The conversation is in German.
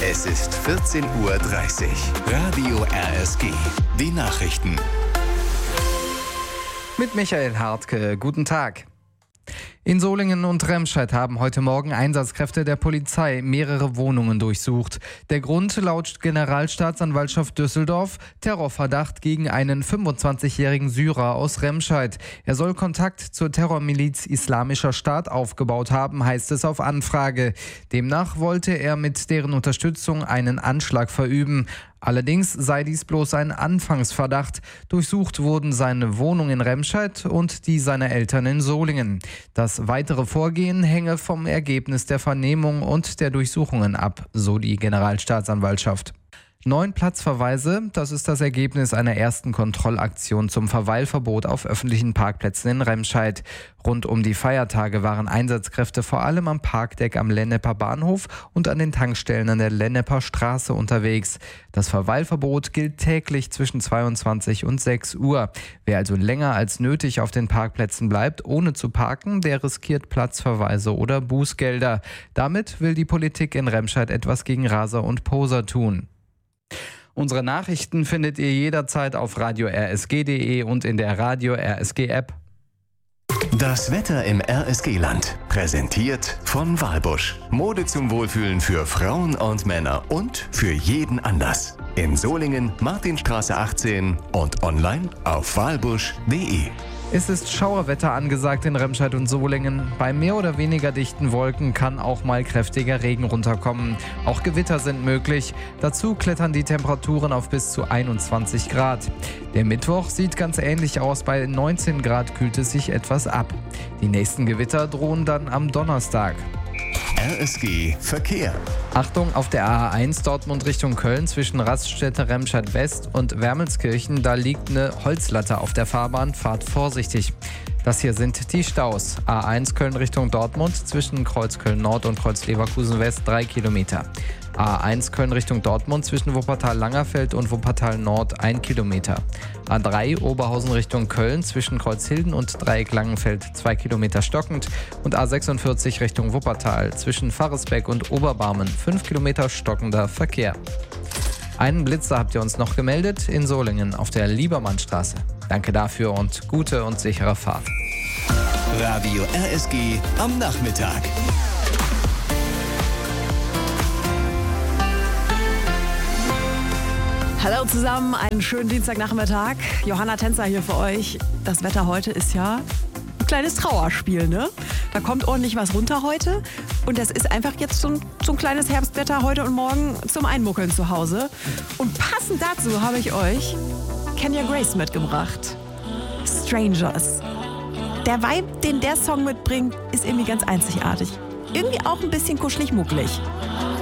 Es ist 14:30 Uhr. Radio RSG. Die Nachrichten. Mit Michael Hartke. Guten Tag. In Solingen und Remscheid haben heute Morgen Einsatzkräfte der Polizei mehrere Wohnungen durchsucht. Der Grund laut Generalstaatsanwaltschaft Düsseldorf: Terrorverdacht gegen einen 25-jährigen Syrer aus Remscheid. Er soll Kontakt zur Terrormiliz Islamischer Staat aufgebaut haben, heißt es auf Anfrage. Demnach wollte er mit deren Unterstützung einen Anschlag verüben. Allerdings sei dies bloß ein Anfangsverdacht. Durchsucht wurden seine Wohnung in Remscheid und die seiner Eltern in Solingen. Das weitere Vorgehen hänge vom Ergebnis der Vernehmung und der Durchsuchungen ab, so die Generalstaatsanwaltschaft. 9 Platzverweise, das ist das Ergebnis einer ersten Kontrollaktion zum Verweilverbot auf öffentlichen Parkplätzen in Remscheid. Rund um die Feiertage waren Einsatzkräfte vor allem am Parkdeck am Lenneper Bahnhof und an den Tankstellen an der Lenneper Straße unterwegs. Das Verweilverbot gilt täglich zwischen 22 und 6 Uhr. Wer also länger als nötig auf den Parkplätzen bleibt, ohne zu parken, der riskiert Platzverweise oder Bußgelder. Damit will die Politik in Remscheid etwas gegen Raser und Poser tun. Unsere Nachrichten findet ihr jederzeit auf radio-rsg.de und in der Radio RSG App. Das Wetter im RSG-Land. Präsentiert von Walbusch. Mode zum Wohlfühlen für Frauen und Männer und für jeden Anlass. In Solingen, Martinstraße 18 und online auf walbusch.de. Es ist Schauerwetter angesagt in Remscheid und Solingen. Bei mehr oder weniger dichten Wolken kann auch mal kräftiger Regen runterkommen. Auch Gewitter sind möglich. Dazu klettern die Temperaturen auf bis zu 21 Grad. Der Mittwoch sieht ganz ähnlich aus. Bei 19 Grad kühlt es sich etwas ab. Die nächsten Gewitter drohen dann am Donnerstag. RSG Verkehr. Achtung, auf der A1 Dortmund Richtung Köln zwischen Raststätte Remscheid West und Wermelskirchen, da liegt eine Holzlatte auf der Fahrbahn, fahrt vorsichtig. Das hier sind die Staus. A1 Köln Richtung Dortmund zwischen Kreuz Köln Nord und Kreuz Leverkusen West 3 Kilometer. A1 Köln Richtung Dortmund zwischen Wuppertal-Langerfeld und Wuppertal Nord 1 Kilometer. A3 Oberhausen Richtung Köln zwischen Kreuzhilden und Dreieck Langenfeld 2 Kilometer stockend und A46 Richtung Wuppertal zwischen Pfarresbeck und Oberbarmen 5 Kilometer stockender Verkehr. Einen Blitzer habt ihr uns noch gemeldet in Solingen auf der Liebermannstraße. Danke dafür und gute und sichere Fahrt. Radio RSG am Nachmittag. Hallo zusammen, einen schönen Dienstagnachmittag. Johanna Tänzer hier für euch. Das Wetter heute ist ja ein kleines Trauerspiel, ne? Da kommt ordentlich was runter heute. Und das ist einfach jetzt so ein kleines Herbstwetter heute und morgen zum Einmuckeln zu Hause. Und passend dazu habe ich euch Kenya Grace mitgebracht. Strangers. Der Vibe, den der Song mitbringt, ist irgendwie ganz einzigartig. Irgendwie auch ein bisschen kuschelig-muckelig.